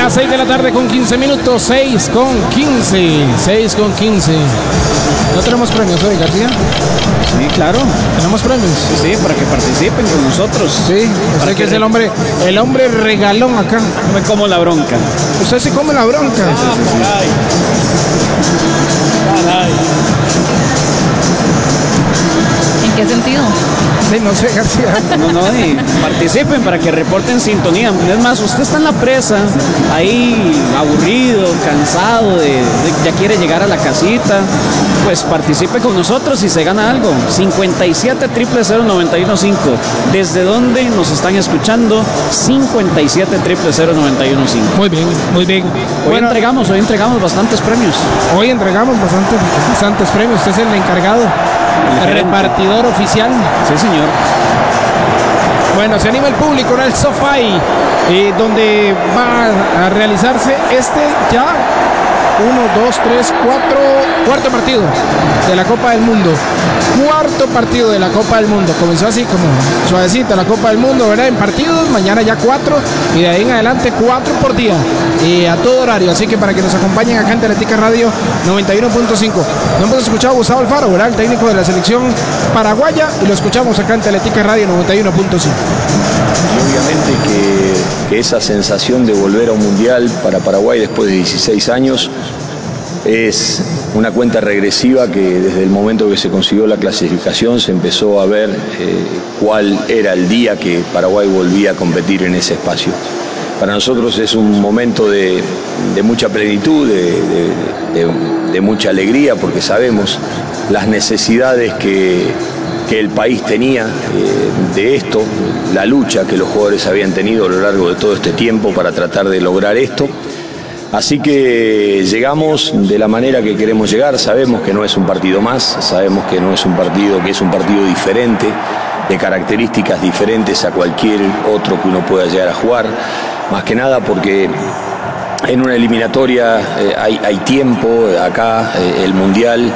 Las 6 de la tarde con 15 minutos, 6 con 15. ¿No tenemos premios hoy, García? Sí, claro. ¿Tenemos premios? Sí, para que participen con nosotros. Sí, usted que es el hombre regalón acá. Me como la bronca. Usted se come la bronca. Caray. ¿En qué sentido? Sí, no sé, García. Y participen para que reporten sintonía. Es más, usted está en la presa, ahí aburrido, cansado, ya quiere llegar a la casita, pues participe con nosotros y se gana algo. 57-000-915. ¿Desde dónde nos están escuchando? 57-000-915. Muy bien. Hoy entregamos bastantes premios. Hoy entregamos bastantes premios. Usted es el encargado, el repartidor oficial. Sí, señor. Bueno, se anima el público en el SoFi, donde va a realizarse ya 4 partido de la Copa del Mundo. Cuarto partido de la Copa del Mundo. Comenzó así como suavecita la Copa del Mundo, ¿verdad? En partidos, mañana ya 4 y de ahí en adelante 4 por día a todo horario. Así que para que nos acompañen acá en Teletica Radio 91.5. No hemos escuchado a Gustavo Alfaro, ¿verdad? El técnico de la selección paraguaya, y lo escuchamos acá en Teletica Radio 91.5. Y obviamente que esa sensación de volver a un mundial para Paraguay después de 16 años es una cuenta regresiva que desde el momento que se consiguió la clasificación se empezó a ver cuál era el día que Paraguay volvía a competir en ese espacio. Para nosotros es un momento de mucha plenitud, de mucha alegría, porque sabemos las necesidades que el país tenía de esto, la lucha que los jugadores habían tenido a lo largo de todo este tiempo para tratar de lograr esto. Así que llegamos de la manera que queremos llegar. Sabemos que no es un partido más, sabemos que no es un partido, que es un partido diferente, de características diferentes a cualquier otro que uno pueda llegar a jugar. Más que nada porque en una eliminatoria hay tiempo. Acá el Mundial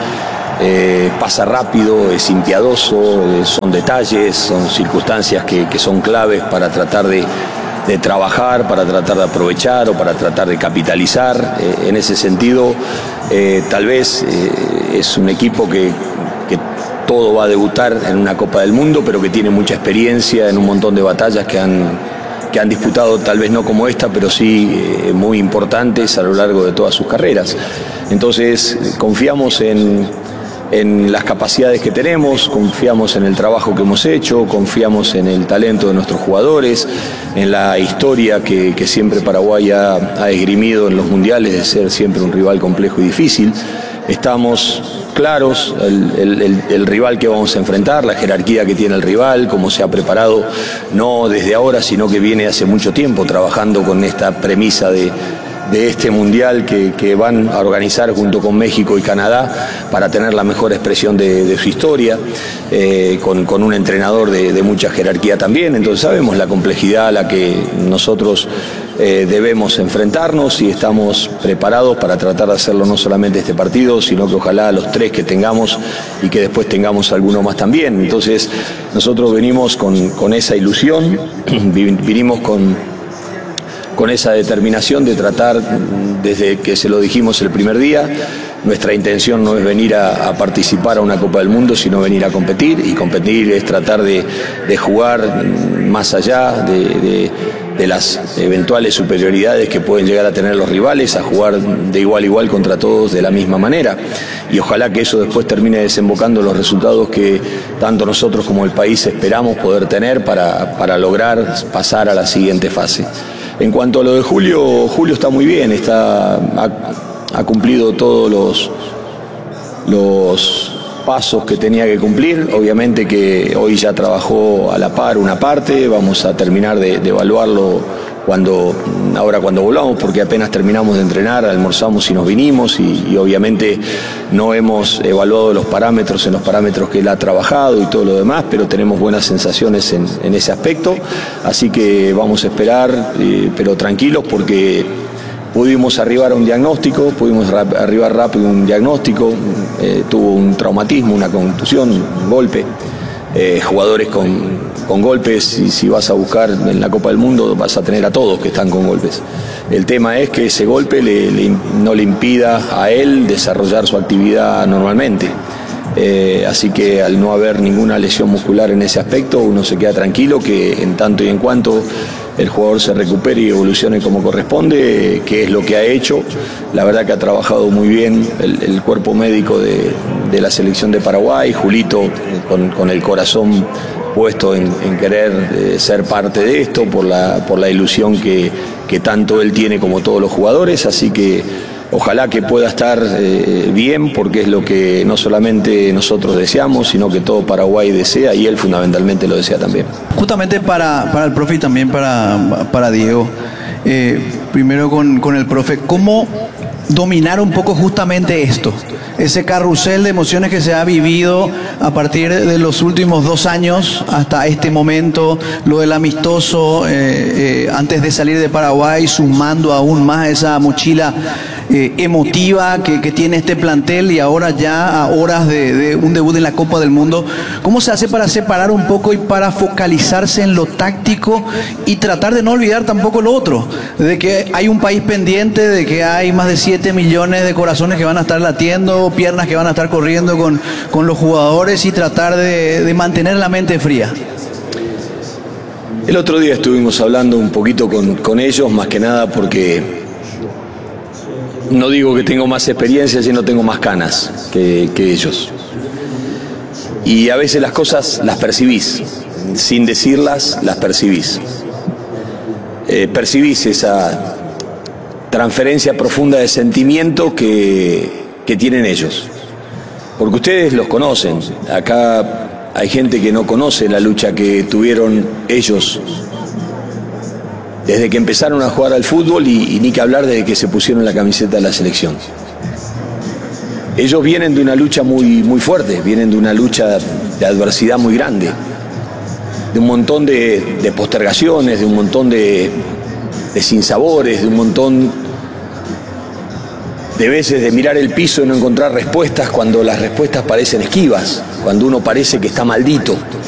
pasa rápido, es impiadoso, son detalles, son circunstancias que son claves para tratar de trabajar, para tratar de aprovechar o para tratar de capitalizar. En ese sentido, tal vez es un equipo que todo va a debutar en una Copa del Mundo, pero que tiene mucha experiencia en un montón de batallas que han disputado, tal vez no como esta, pero sí muy importantes a lo largo de todas sus carreras. Entonces, confiamos en las capacidades que tenemos, confiamos en el trabajo que hemos hecho, confiamos en el talento de nuestros jugadores, en la historia que siempre Paraguay ha esgrimido en los mundiales de ser siempre un rival complejo y difícil. Estamos claros el rival que vamos a enfrentar, la jerarquía que tiene el rival, cómo se ha preparado, no desde ahora, sino que viene hace mucho tiempo trabajando con esta premisa de este mundial que van a organizar junto con México y Canadá para tener la mejor expresión de su historia, con un entrenador de mucha jerarquía también. Entonces sabemos la complejidad a la que nosotros debemos enfrentarnos y estamos preparados para tratar de hacerlo no solamente este partido, sino que ojalá los 3 que tengamos y que después tengamos alguno más también. Entonces nosotros venimos con esa ilusión, vinimos con esa determinación de tratar, desde que se lo dijimos el primer día, nuestra intención no es venir a participar a una Copa del Mundo, sino venir a competir, y competir es tratar de jugar más allá de las eventuales superioridades que pueden llegar a tener los rivales, a jugar de igual a igual contra todos de la misma manera, y ojalá que eso después termine desembocando los resultados que tanto nosotros como el país esperamos poder tener para lograr pasar a la siguiente fase. En cuanto a lo de Julio está muy bien, ha cumplido todos los pasos que tenía que cumplir. Obviamente que hoy ya trabajó a la par una parte, vamos a terminar de evaluarlo ahora cuando volvamos, porque apenas terminamos de entrenar, almorzamos y nos vinimos, y obviamente no hemos evaluado en los parámetros que él ha trabajado y todo lo demás, pero tenemos buenas sensaciones en ese aspecto, así que vamos a esperar, pero tranquilos, porque pudimos arribar a un diagnóstico, tuvo un traumatismo, una contusión, un golpe. jugadores con golpes, y si vas a buscar en la Copa del Mundo vas a tener a todos que están con golpes. El tema es que ese golpe no le impida a él desarrollar su actividad normalmente. Así que al no haber ninguna lesión muscular en ese aspecto, uno se queda tranquilo que en tanto y en cuanto el jugador se recupere y evolucione como corresponde, que es lo que ha hecho. La verdad que ha trabajado muy bien el cuerpo médico de la selección de Paraguay, Julito con el corazón puesto en querer ser parte de esto por la ilusión que tanto él tiene como todos los jugadores, así que ojalá que pueda estar bien, porque es lo que no solamente nosotros deseamos, sino que todo Paraguay desea, y él fundamentalmente lo desea también. Justamente para el profe y también para Diego, primero con el profe, ¿cómo dominar un poco justamente esto? Ese carrusel de emociones que se ha vivido a partir de los últimos 2 años hasta este momento, lo del amistoso antes de salir de Paraguay, sumando aún más esa mochila emotiva que tiene este plantel, y ahora ya a horas de un debut en la Copa del Mundo. ¿Cómo se hace para separar un poco y para focalizarse en lo táctico y tratar de no olvidar tampoco lo otro? De que hay un país pendiente, de que hay más de 7 millones de corazones que van a estar latiendo, piernas que van a estar corriendo con los jugadores, y tratar de mantener la mente fría. El otro día estuvimos hablando un poquito con ellos, más que nada porque no digo que tengo más experiencia, sino tengo más canas que ellos. Y a veces las cosas las percibís, sin decirlas, las percibís. Percibís esa transferencia profunda de sentimiento que tienen ellos. Porque ustedes los conocen. Acá hay gente que no conoce la lucha que tuvieron ellos desde que empezaron a jugar al fútbol, y ni que hablar desde que se pusieron la camiseta de la selección. Ellos vienen de una lucha muy, muy fuerte, vienen de una lucha de adversidad muy grande, de un montón de postergaciones, de un montón de sinsabores, de un montón de veces de mirar el piso y no encontrar respuestas, cuando las respuestas parecen esquivas, cuando uno parece que está maldito.